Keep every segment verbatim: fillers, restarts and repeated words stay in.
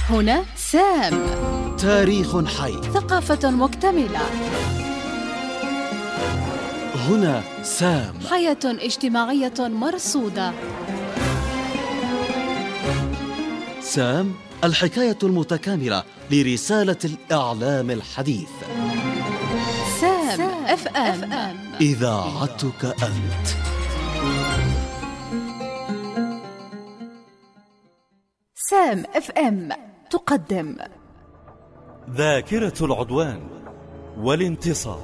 هنا سام. تاريخ حي. ثقافة مكتملة. هنا سام. حياة اجتماعية مرصودة. سام، الحكاية المتكاملة لرسالة الإعلام الحديث. سام اف ام، إذاعتك أنت. سام اف ام تقدم ذاكرة العدوان والانتصار.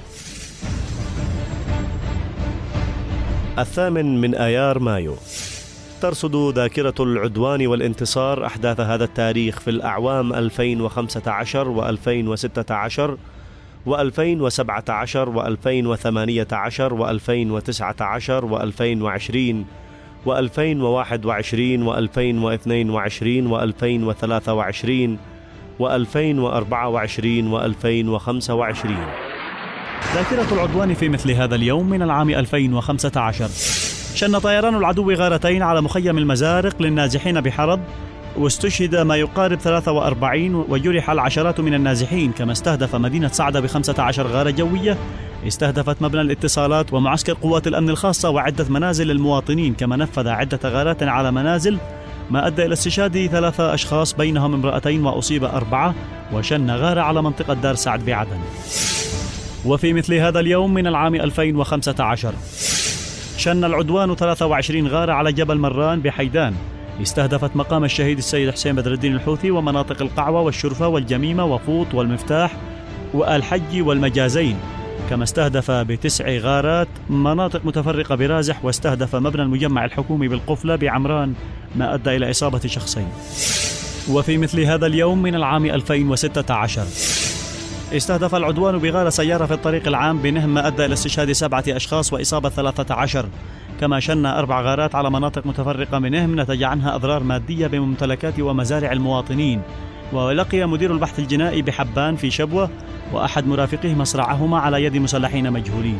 الثامن من آيار مايو. ترصد ذاكرة العدوان والانتصار أحداث هذا التاريخ في الأعوام ألفين وخمسة عشر وألفين وستة عشر وألفين وسبعة عشر وألفين وثمانية عشر وألفين وتسعة عشر وألفين وعشرين وألفين وواحد وعشرين وألفين واثنين وعشرين وألفين وثلاثة وعشرين وألفين وأربعة وعشرين وألفين وخمسة وعشرين. ذاكرة العدوان في مثل هذا اليوم من العام ألفين وخمسة عشر. شن طيران العدو غارتين على مخيم المزارق للنازحين بحرب، واستشهد ما يقارب ثلاثة وأربعين وجرح العشرات من النازحين، كما استهدف مدينة صعدة بخمسة عشر غارة جوية، استهدفت مبنى الاتصالات ومعسكر قوات الأمن الخاصة وعدة منازل للمواطنين، كما نفذ عدة غارات على منازل ما أدى إلى استشهاد ثلاثة أشخاص بينهم امرأتين وأصيب أربعة، وشن غارة على منطقة دار سعد بعدن. وفي مثل هذا اليوم من العام ألفين وخمسة عشر شن العدوان ثلاثة وعشرين غارة على جبل مران بحيدان، استهدفت مقام الشهيد السيد حسين بدر الدين الحوثي ومناطق القعوة والشرفة والجميمة وفوط والمفتاح والحج والمجازين، كما استهدف بتسع غارات مناطق متفرقة برازح، واستهدف مبنى المجمع الحكومي بالقفلة بعمران ما أدى إلى إصابة شخصين. وفي مثل هذا اليوم من العام ألفين وستة عشر استهدف العدوان بغارة سيارة في الطريق العام بنهم ما أدى إلى استشهاد سبعة أشخاص وإصابة ثلاثة عشر، كما شن أربع غارات على مناطق متفرقة منهم نتج عنها أضرار مادية بممتلكات ومزارع المواطنين. ولقي مدير البحث الجنائي بحبان في شبوة وأحد مرافقيه مصرعهما على يد مسلحين مجهولين.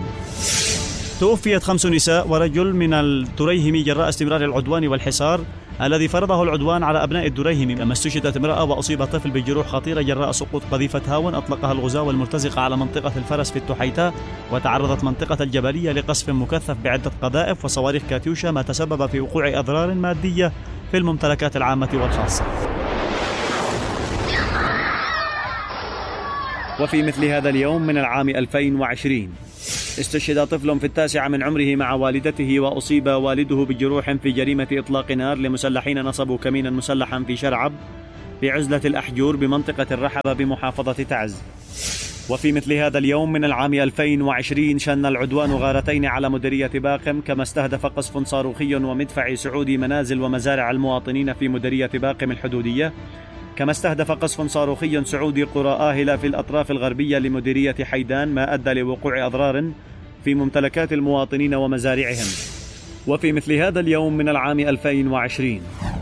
توفيت خمس نساء ورجل من الدريهم جراء استمرار العدوان والحصار الذي فرضه العدوان على أبناء الدريهم، كما استشهدت امرأة وأصيب طفل بجروح خطيرة جراء سقوط قذيفة هاون أطلقها الغزاة الملتزقة على منطقة الفرس في التحيتاء، وتعرضت منطقة الجبلية لقصف مكثف بعدة قذائف وصواريخ كاتيوشا، ما تسبب في وقوع أضرار مادية في الممتلكات العامة والخاصة. وفي مثل هذا اليوم من العام ألفين وعشرين استشهد طفل في التاسعة من عمره مع والدته، وأصيب والده بجروح في جريمة إطلاق نار لمسلحين نصبوا كمينا مسلحا في شرعب في عزلة الأحجور بمنطقة الرحبة بمحافظة تعز. وفي مثل هذا اليوم من العام ألفين وعشرين شن العدوان غارتين على مديرية باقم، كما استهدف قصف صاروخي ومدفعي سعودي منازل ومزارع المواطنين في مديرية باقم الحدودية، كما استهدف قصف صاروخي سعودي قرى آهلة في الأطراف الغربية لمديرية حيدان، ما أدى لوقوع أضرار في ممتلكات المواطنين ومزارعهم. وفي مثل هذا اليوم من العام ألفين وعشرين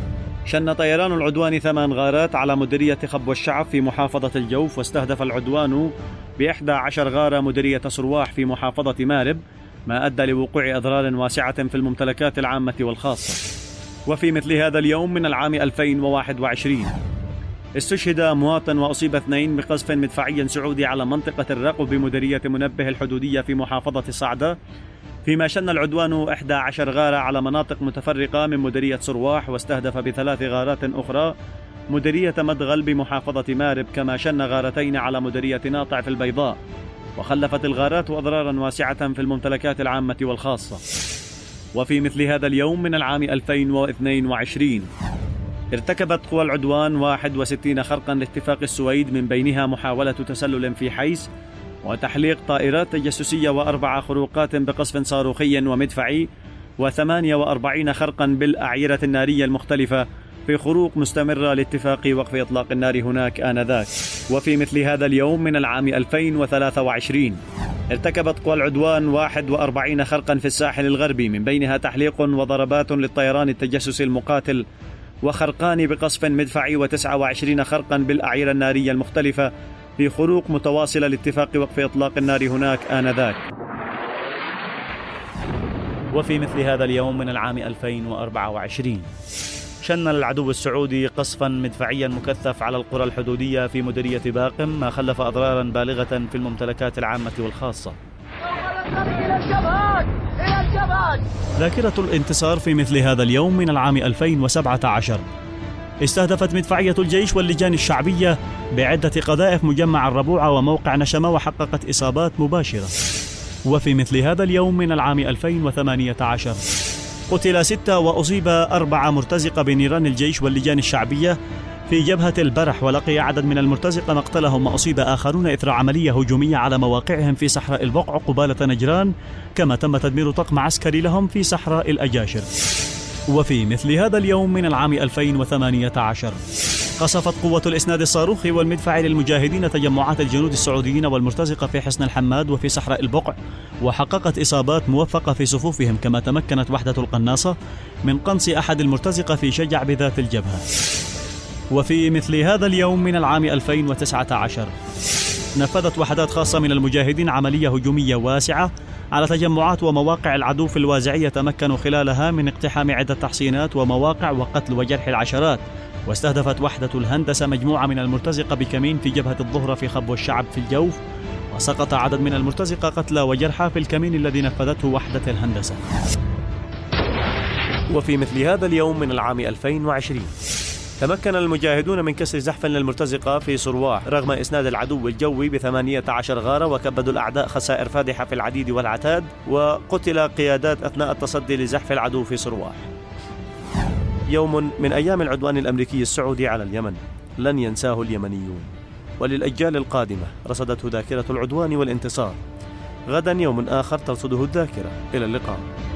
شن طيران العدوان ثمان غارات على مديرية خبو الشعب في محافظة الجوف، واستهدف العدوان بإحدى عشر غارة مديرية صرواح في محافظة مارب، ما أدى لوقوع أضرار واسعة في الممتلكات العامة والخاصة. وفي مثل هذا اليوم من العام ألفين وواحد وعشرين استشهد مواطن وأصيب اثنين بقذف مدفعي سعودي على منطقة الرقب بمديرية منبه الحدودية في محافظة صعدة، فيما شن العدوان إحدى عشر غارة على مناطق متفرقة من مديرية صرواح، واستهدف بثلاث غارات أخرى مديرية مدغل بمحافظة مارب، كما شن غارتين على مديرية ناطع في البيضاء، وخلفت الغارات أضرارا واسعة في الممتلكات العامة والخاصة. وفي مثل هذا اليوم من العام ألفين واثنين وعشرين ارتكبت قوى العدوان واحد وستين خرقا لاتفاق السويد، من بينها محاولة تسلل في حيس وتحليق طائرات تجسسية، وأربع خروقات بقصف صاروخي ومدفعي، وثمانية وأربعين خرقا بالأعيرة النارية المختلفة في خروق مستمرة لاتفاق وقف إطلاق النار هناك آنذاك. وفي مثل هذا اليوم من العام ألفين وثلاثة وعشرين ارتكبت قوى العدوان واحد وأربعين خرقا في الساحل الغربي، من بينها تحليق وضربات للطيران التجسسي المقاتل، وخرقان بقصف مدفعي، وتسعة وعشرين خرقا بالأعيرة النارية المختلفة في خروق متواصلة لاتفاق وقف إطلاق النار هناك آنذاك. وفي مثل هذا اليوم من العام ألفين وأربعة وعشرين شن العدو السعودي قصفا مدفعيا مكثف على القرى الحدودية في مديرية باقم، ما خلف أضرارا بالغة في الممتلكات العامة والخاصة. ذاكرة الانتصار في مثل هذا اليوم من العام ألفين وسبعة عشر استهدفت مدفعية الجيش واللجان الشعبية بعدة قذائف مجمع الربوع وموقع نشمة وحققت إصابات مباشرة. وفي مثل هذا اليوم من العام ألفين وثمانية عشر قتل ستة وأصيب أربعة مرتزقة بنيران الجيش واللجان الشعبية في جبهة البرح، ولقي عدد من المرتزقة مقتلهم وأصيب آخرون إثر عملية هجومية على مواقعهم في صحراء البقع قبالة نجران، كما تم تدمير طقم عسكري لهم في صحراء الأجاشر. وفي مثل هذا اليوم من العام ألفين وثمانية عشر قصفت قوة الإسناد الصاروخي والمدفعي للمجاهدين تجمعات الجنود السعوديين والمرتزقة في حصن الحماد وفي صحراء البقع، وحققت إصابات موفقة في صفوفهم، كما تمكنت وحدة القناصة من قنص أحد المرتزقة في شجع بذات الجبهة. وفي مثل هذا اليوم من العام ألفين وتسعة عشر نفذت وحدات خاصة من المجاهدين عملية هجومية واسعة على تجمعات ومواقع العدو في الوازعية، تمكنوا خلالها من اقتحام عدة تحصينات ومواقع وقتل وجرح العشرات. واستهدفت وحدة الهندسة مجموعة من المرتزقة بكمين في جبهة الظهر في خبو الشعب في الجوف، وسقط عدد من المرتزقة قتلى وجرحى في الكمين الذي نفذته وحدة الهندسة. وفي مثل هذا اليوم من العام ألفين وعشرين تمكن المجاهدون من كسر زحف للمرتزقة في صرواح رغم إسناد العدو الجوي بثمانية عشر غارة، وكبدوا الأعداء خسائر فادحة في العديد والعتاد، وقتل قيادات أثناء التصدي لزحف العدو في صرواح. يوم من أيام العدوان الأمريكي السعودي على اليمن لن ينساه اليمنيون، وللأجيال القادمة رصدته ذاكرة العدوان والانتصار. غدا يوم آخر ترصده الذاكرة. إلى اللقاء.